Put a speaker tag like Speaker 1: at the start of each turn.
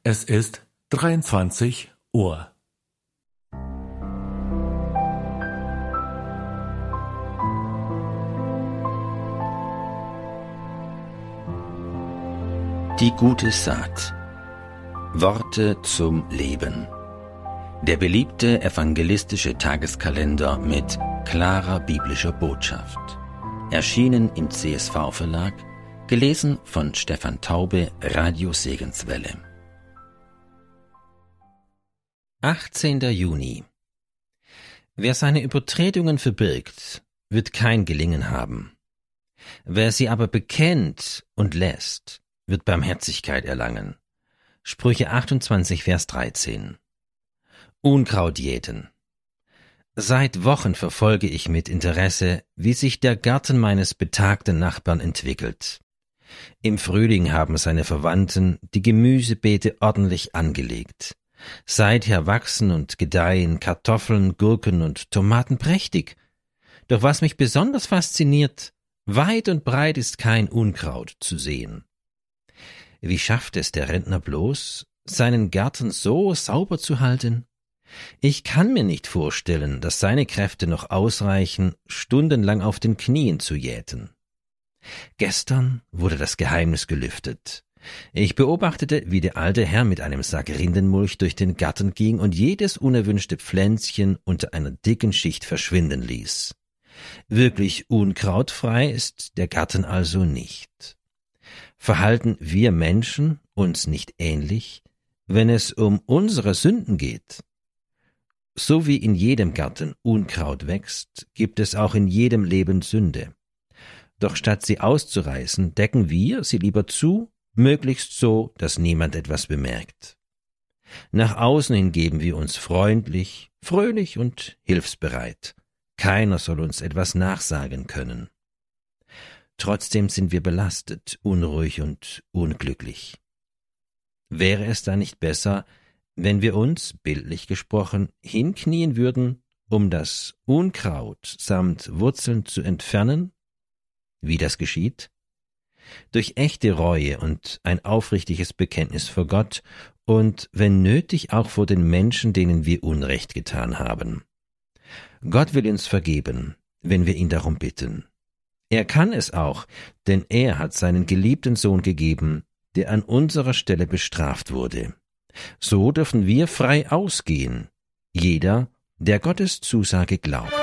Speaker 1: Es ist 23 Uhr.
Speaker 2: Die gute Saat. Worte zum Leben. Der beliebte evangelistische Tageskalender mit klarer biblischer Botschaft. Erschienen im CSV-Verlag, gelesen von Stefan Taube, Radio Segenswelle. 18. Juni. Wer seine Übertretungen verbirgt, wird kein Gelingen haben. Wer sie aber bekennt und lässt, wird Barmherzigkeit erlangen. Sprüche 28, Vers 13. Unkraut jäten. Seit Wochen verfolge ich mit Interesse, wie sich der Garten meines betagten Nachbarn entwickelt. Im Frühling haben seine Verwandten die Gemüsebeete ordentlich angelegt. Seither wachsen und gedeihen Kartoffeln, Gurken und Tomaten prächtig. Doch was mich besonders fasziniert, weit und breit ist kein Unkraut zu sehen. Wie schafft es der Rentner bloß, seinen Garten so sauber zu halten? Ich kann mir nicht vorstellen, dass seine Kräfte noch ausreichen, stundenlang auf den Knien zu jäten. Gestern wurde das Geheimnis gelüftet. Ich beobachtete, wie der alte Herr mit einem Sack Rindenmulch durch den Garten ging und jedes unerwünschte Pflänzchen unter einer dicken Schicht verschwinden ließ. Wirklich unkrautfrei ist der Garten also nicht. Verhalten wir Menschen uns nicht ähnlich, wenn es um unsere Sünden geht? So wie in jedem Garten Unkraut wächst, gibt es auch in jedem Leben Sünde. Doch statt sie auszureißen, decken wir sie lieber zu, möglichst so, dass niemand etwas bemerkt. Nach außen hin geben wir uns freundlich, fröhlich und hilfsbereit. Keiner soll uns etwas nachsagen können. Trotzdem sind wir belastet, unruhig und unglücklich. Wäre es da nicht besser, wenn wir uns, bildlich gesprochen, hinknien würden, um das Unkraut samt Wurzeln zu entfernen? Wie das geschieht? Durch echte Reue und ein aufrichtiges Bekenntnis vor Gott und, wenn nötig, auch vor den Menschen, denen wir Unrecht getan haben. Gott will uns vergeben, wenn wir ihn darum bitten. Er kann es auch, denn er hat seinen geliebten Sohn gegeben, der an unserer Stelle bestraft wurde. So dürfen wir frei ausgehen, jeder, der Gottes Zusage glaubt.